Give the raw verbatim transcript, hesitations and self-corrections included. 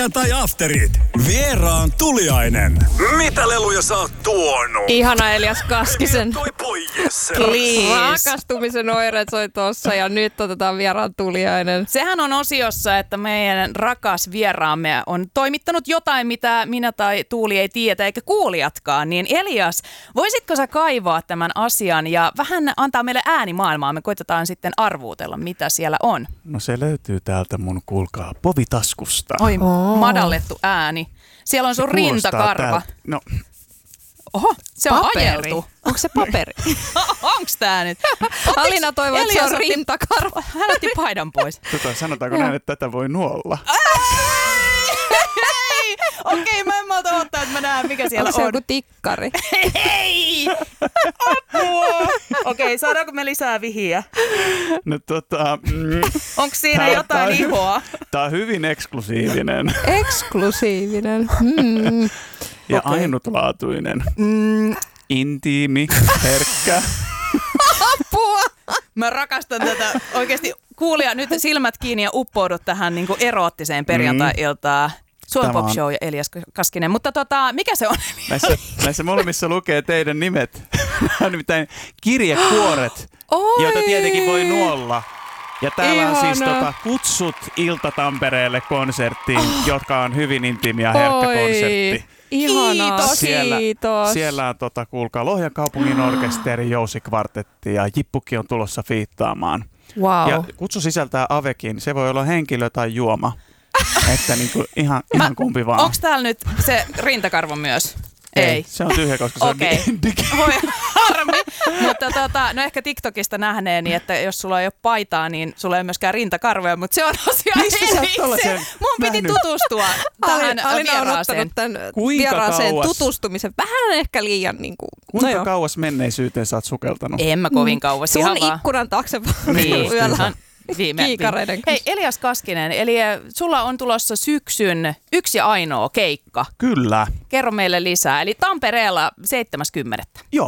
Tai afterit. Vieraan tuliainen. Mitä leluja sä oot tuonut? Ihana Elias Kaskisen. Toi poijes. Rakastumisen oireet soi tossa ja nyt otetaan vieraan tuliainen. Sehän on osiossa, että meidän rakas vieraamme on toimittanut jotain, mitä minä tai Tuuli ei tiedä, eikä kuulijatkaan. Niin Elias, voisitko sä kaivaa tämän asian ja vähän antaa meille äänimaailmaa? Me koitetaan sitten arvuutella, mitä siellä on. No se löytyy täältä mun, kuulkaa, povitaskusta. Oi, oh. madallettu ääni. Siellä on sun Se kuulostaa rintakarva. täältä. No, Oho, se on Paperi. ajeltu. Onko se paperi? Onks tää nyt? Alina toivoo, että se Elias on otti- rintakarva. Hän otti paidan pois. tota, sanotaanko näin, että tätä voi nuolla? Hei! Okei, mä en malta ottaa, että mä näen, mikä siellä Onko se on. joku tikkari? Hei! Apua! Okei, saadaanko me lisää vihiä? No tota... Mm, Onko siinä tää- jotain tää- ihoa? Tää on hyvin eksklusiivinen Eksklusiivinen. Hmm. ja Okei. ainutlaatuinen. Mm, Intiimi, herkkä. Apua! mä rakastan tätä. Oikeasti kuulija, nyt silmät kiinni ja uppoudut tähän niin kuin eroottiseen perjantai-iltaan. Suomen Tämä Pop on- Show ja Elias Kaskinen. Mutta tota, mikä se on? Näissä, näissä molemmissa lukee teidän nimet. Nämä on nimittäin kirjekuoret, Oi. joita tietenkin voi nuolla. Ja täällä on siis Ihana. tota, kutsut Ilta Tampereelle konserttiin, oh. jotka on hyvin intiimi ja herkkä Oi. konsertti. Ihanaa, Kiitos. Siellä, kiitos. siellä on, tota, kuulkaa, Lohjan kaupungin orkesteri, jousikvartetti ja Jippukin on tulossa fiittaamaan. Wow. Ja kutsu sisältää avekin, se voi olla henkilö tai juoma. Että niinku ihan, ihan kumpi vaan. Onko täällä nyt se rintakarvo myös? Ei. Se on tyhjä, koska se Okei. on di- digi. Voi harmi. Mutta tota, no ehkä TikTokista nähneeni, että jos sulla ei ole paitaa, niin sulla ei ole myöskään rintakarvoja, mutta se on asia Missä sä oot erikseen. tollasen Mun piti nähnyt? tutustua tähän Alina on vieraaseen. ottanut tämän Kuinka vieraaseen kauas? tutustumisen vähän ehkä liian niin kuin, Kuinka no joo. kauas menneisyyteen sä oot sukeltanut? En mä kovin kauas. Sun Ihan vaan. ikkunan taakse Niin, yöllä justiinsa. Viime, kiikareiden viime. Hei Elias Kaskinen, eli sulla on tulossa syksyn yksi ja ainoa keikka. Kyllä. Kerro meille lisää. Eli Tampereella seitsemäs kymmenettä. Joo,